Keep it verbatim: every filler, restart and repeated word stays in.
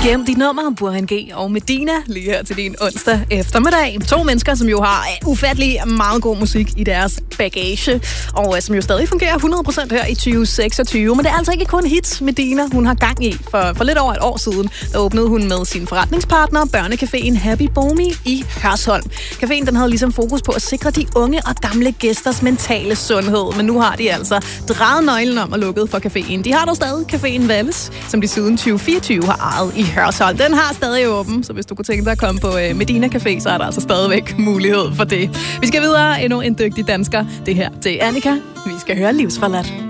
igennem dit nummer, Burhan G og Medina, lige her til din onsdag eftermiddag. To mennesker, som jo har ufattelig meget god musik i deres bagage, og som jo stadig fungerer hundrede procent her i tyve seksogtyve. Men det er altså ikke kun hits, Medina hun har gang i. For, for lidt over et år siden, der åbnede hun med sin forretningspartner, børnecaféen Happy Bomi i Hørsholm. Caféen den havde ligesom fokus på at sikre de unge og gamle gæsters mentale sundhed, men nu har de altså drejet nøglen om og lukket for caféen. De har dog stadig caféen Valles, som de siden tyve fireogtyve har ejet i Hørsholm. Den har stadig åben, så hvis du kunne tænke dig at komme på Medina Café, så er der altså stadigvæk mulighed for det. Vi skal videre, endnu en dygtig dansker. Det her til Annika. Vi skal høre Livsforladt.